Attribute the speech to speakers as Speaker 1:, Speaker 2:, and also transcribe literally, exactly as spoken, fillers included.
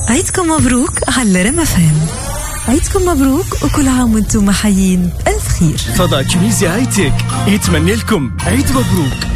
Speaker 1: عيدكم مبروك على رما فهم. عيدكم مبروك وكل عام وانتم حيين ألف خير.
Speaker 2: فضاء تونسيا هاي تك يتمنى لكم عيد مبروك.